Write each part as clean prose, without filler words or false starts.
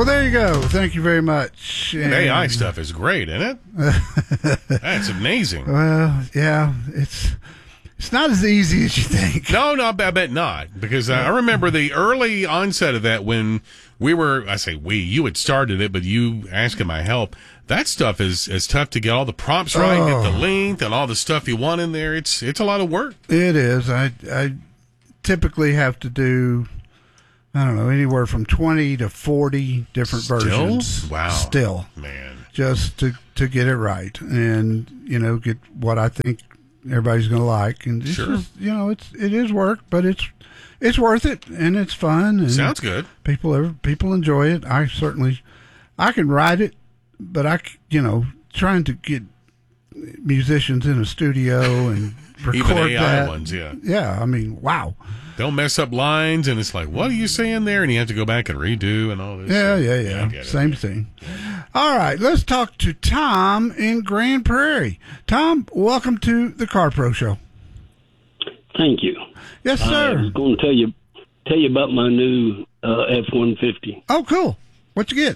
Well, there you go. Thank you very much. And AI stuff is great, isn't it? That's amazing. Well, yeah, it's not as easy as you think. No, I bet not. Because I remember the early onset of that when you had started it, but you asking my help. That stuff is tough to get all the prompts right, get the length, and all the stuff you want in there. It's a lot of work. It is. I typically have to do, I don't know, anywhere from 20 to 40 different versions. Wow. Still. Man. Just to get it right and, get what I think everybody's going to like. And it's Sure. just, it is work, but it's worth it and it's fun. And sounds good. People enjoy it. I can write it, but trying to get musicians in a studio and record even AI that. ones, yeah. Yeah, I mean, wow. They'll mess up lines, and it's like, what are you saying there? And you have to go back and redo and all this. Yeah. Same thing. All right, let's talk to Tom in Grand Prairie. Tom, welcome to the Car Pro Show. Thank you. Yes, sir. I was going to tell you about my new F-150. Oh, cool. What you get?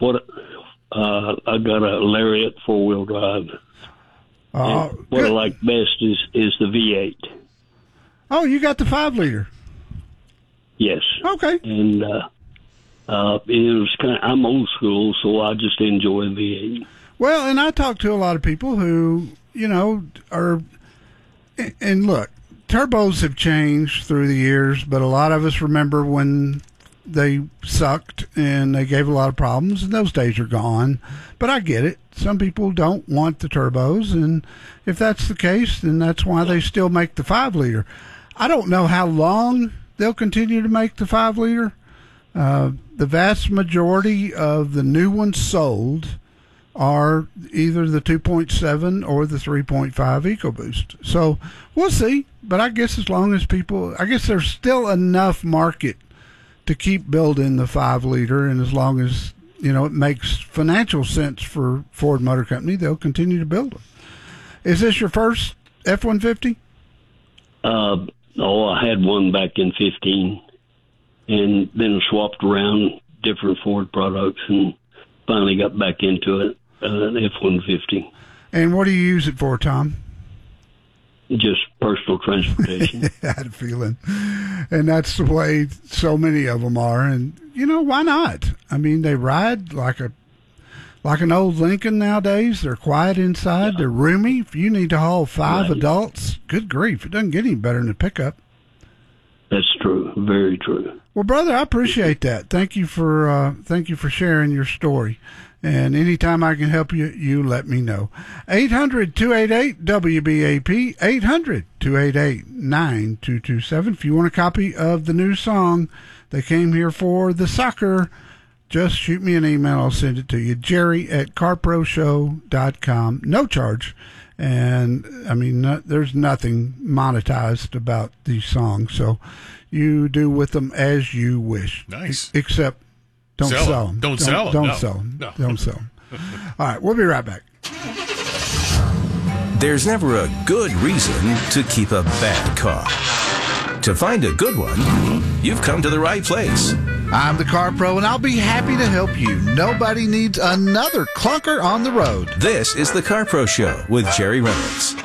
I got a Lariat 4-wheel drive. What I like best is the V8. Oh, you got the 5-liter. Yes. Okay. And it was I'm old school, so I just enjoy V8. Well, and I talk to a lot of people who, are, and look, turbos have changed through the years, but a lot of us remember when they sucked and they gave a lot of problems, and those days are gone. But I get it. Some people don't want the turbos, and if that's the case, then that's why they still make the 5-liter. I don't know how long they'll continue to make the 5-liter. The vast majority of the new ones sold are either the 2.7 or the 3.5 EcoBoost. So we'll see. But I guess as long as there's still enough market to keep building the 5-liter, and as long as it makes financial sense for Ford Motor Company, they'll continue to build them. Is this your first F-150? I had one back in 15, and then swapped around different Ford products, and finally got back into it, an F-150. And what do you use it for, Tom? Just personal transportation. I had a feeling. And that's the way so many of them are. And, why not? I mean, they ride like an old Lincoln nowadays. They're quiet inside. Yeah. They're roomy. If you need to haul 5 adults, good grief, it doesn't get any better than a pickup. That's true. Very true. Well, brother, I appreciate that. Thank you for sharing your story. And anytime I can help you, you let me know. 800-288-WBAP, 800-288-9227. If you want a copy of the new song they came here for, The Soccer, just shoot me an email. I'll send it to you. Jerry@carproshow.com. No charge. And, I mean, there's nothing monetized about these songs. So you do with them as you wish. Nice. Except don't sell them. Don't sell them. Don't sell them. Don't sell them. All right, we'll be right back. There's never a good reason to keep a bad car. To find a good one, you've come to the right place. I'm the Car Pro, and I'll be happy to help you. Nobody needs another clunker on the road. This is the Car Pro Show with Jerry Reynolds.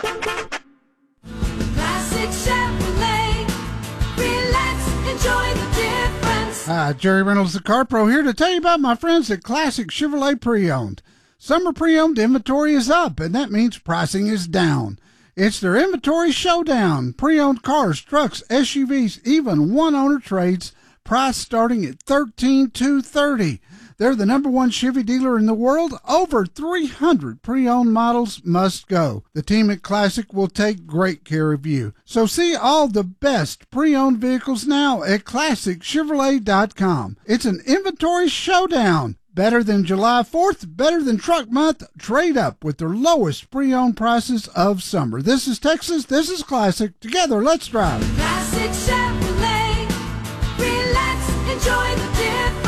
Classic Chevrolet. Relax, enjoy the difference. Hi, Jerry Reynolds, the Car Pro, here to tell you about my friends at Classic Chevrolet Pre-Owned. Summer pre-owned inventory is up, and that means pricing is down. It's their inventory showdown. Pre-owned cars, trucks, SUVs, even one-owner trades, price starting at $13,230. They're the #1 Chevy dealer in the world. Over 300 pre-owned models must go. The team at Classic will take great care of you. So see all the best pre-owned vehicles now at ClassicChevrolet.com. It's an inventory showdown. Better than July 4th, better than Truck Month. Trade up with their lowest pre-owned prices of summer. This is Texas. This is Classic. Together, let's drive. Classic Chevrolet. Relax, enjoy the difference.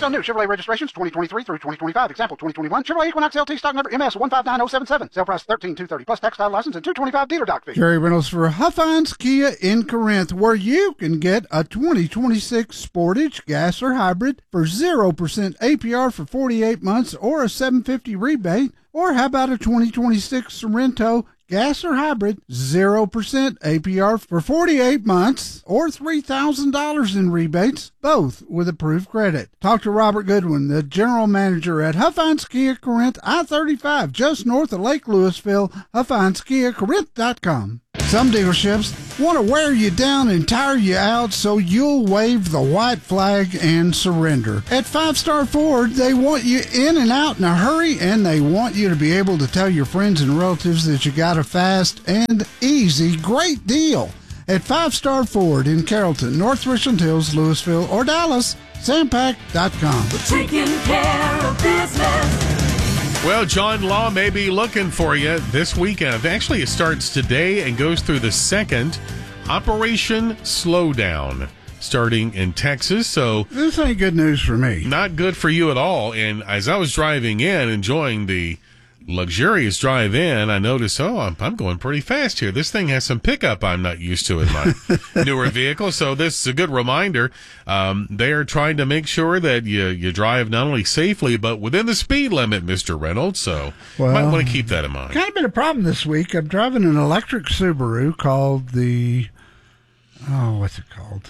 on new Chevrolet registrations 2023 through 2025. Example 2021 Chevrolet Equinox LT stock number MS159077. Sale price $13,230 plus tax, title, license, and $225 dealer doc fee. Jerry Reynolds for Huffines Kia in Corinth, where you can get a 2026 Sportage gas or hybrid for 0% APR for 48 months or a $750 rebate. Or how about a 2026 Sorrento gas or hybrid, 0% APR for 48 months or $3,000 in rebates, both with approved credit. Talk to Robert Goodwin, the general manager at Huffines Kia Corinth, I-35, just north of Lake Louisville, HuffinesKiaCorinth.com. Some dealerships want to wear you down and tire you out so you'll wave the white flag and surrender. At 5 Star Ford, they want you in and out in a hurry, and they want you to be able to tell your friends and relatives that you got a fast and easy great deal. At 5 Star Ford in Carrollton, North Richland Hills, Louisville, or Dallas, Sampac.com. Taking care of business. Well, John Law may be looking for you this weekend. Actually, it starts today and goes through the 2nd. Operation Slowdown, starting in Texas. So this ain't good news for me. Not good for you at all. And as I was driving in, enjoying the luxurious drive in, I noticed, I'm going pretty fast here. This thing has some pickup I'm not used to in my newer vehicle. So this is a good reminder. They are trying to make sure that you drive not only safely, but within the speed limit, Mr. Reynolds. So you might want to keep that in mind. Kind of been a problem this week. I'm driving an electric Subaru called the, what's it called?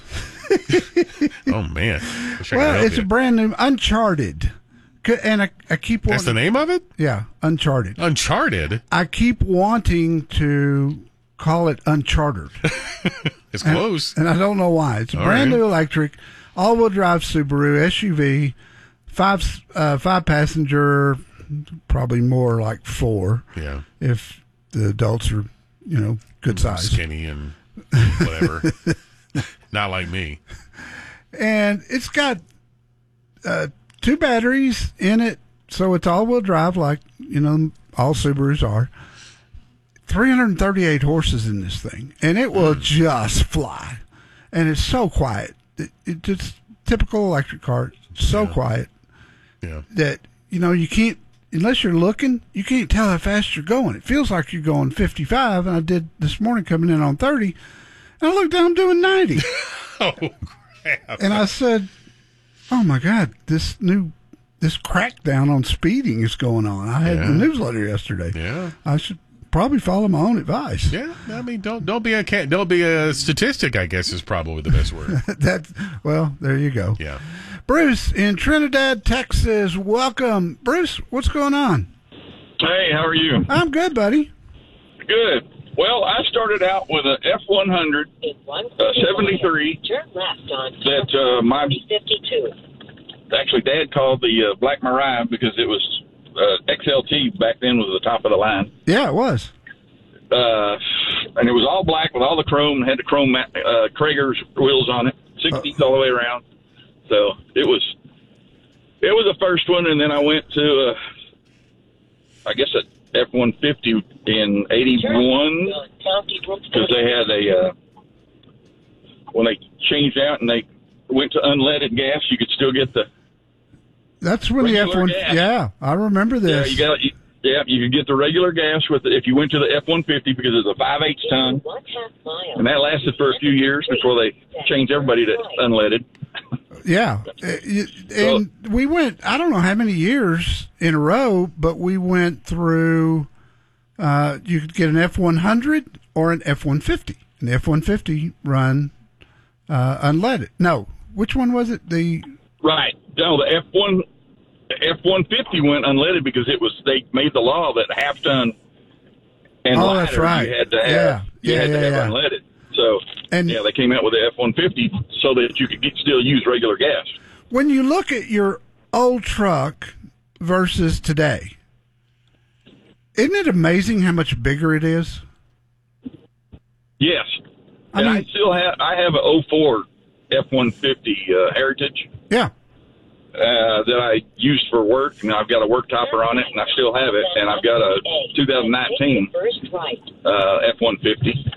Oh, man. Well, it's a brand new Uncharted. And I keep wanting... That's the name of it? Yeah, Uncharted. Uncharted? I keep wanting to call it Uncharted. It's close. And I don't know why. It's a brand new electric, all-wheel drive Subaru SUV, five passenger, probably more like 4. Yeah. If the adults are, good size. Skinny and whatever. Not like me. And it's got... 2 batteries in it, so it's all-wheel drive like, all Subarus are. 338 horses in this thing, and it will just fly. And it's so quiet. It just, typical electric car, so quiet that, you can't, unless you're looking, you can't tell how fast you're going. It feels like you're going 55, and I did this morning coming in on 30, and I looked down, I'm doing 90. Oh, crap. And I said... Oh my God! This crackdown on speeding is going on. I had the newsletter yesterday. Yeah, I should probably follow my own advice. Yeah, I mean, don't be a statistic, I guess is probably the best word. There you go. Yeah, Bruce in Trinidad, Texas. Welcome, Bruce. What's going on? Hey, how are you? I'm good, buddy. Good. Well, I started out with a F100 73 that my actually Dad called the Black Mariah because it was XLT back then was the top of the line. Yeah, it was. And it was all black with all the chrome, had the chrome Krager's wheels on it, 60s all the way around. So it was the first one, and then I went to I guess a F-150 in 81 because they had when they changed out and they went to unleaded gas, you could still get the that's when the F-1 gas. Yeah, I remember this. You could get the regular gas with it if you went to the F-150 because it's a 5/8 ton, and that lasted for a few years before they changed everybody to unleaded. Yeah, and we went, I don't know how many years in a row, but we went through, you could get an F-100 or an F-150. And the F-150 run unleaded. No, which one was it? Right. No, the F-150 went unleaded because they made the law that half ton and lighter that's right. you had to have, have unleaded. So, they came out with the F-150 so that you could still use regular gas. When you look at your old truck versus today, isn't it amazing how much bigger it is? Yes. I have an 04 F-150 Heritage. Yeah. That I used for work, and I've got a work topper on it, and I still have it, and I've got a 2019 F-150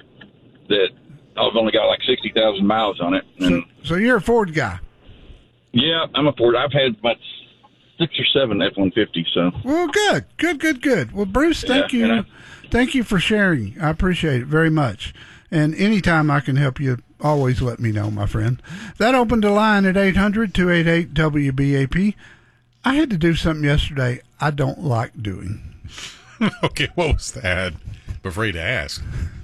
that I've only got like 60,000 miles on it. And so you're a Ford guy. Yeah, I'm a Ford. I've had about 6 or 7 F-150s. So. Well, good. Well, Bruce, thank you. Thank you for sharing. I appreciate it very much. And anytime I can help you, always let me know, my friend. That opened the line at 800-288-WBAP. I had to do something yesterday I don't like doing. Okay, what was that? I'm afraid to ask.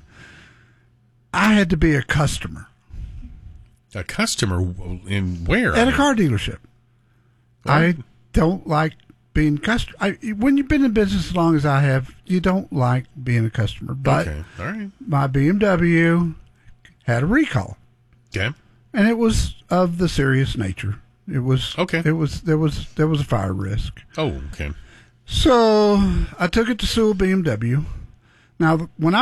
I had to be a customer. A customer in where? At a car dealership. I don't like being customer. When you've been in business as long as I have, you don't like being a customer. But okay, all right. My BMW had a recall. Okay. And it was of the serious nature. It was okay. There was a fire risk. Oh, okay. So I took it to Sewell BMW. Now, when I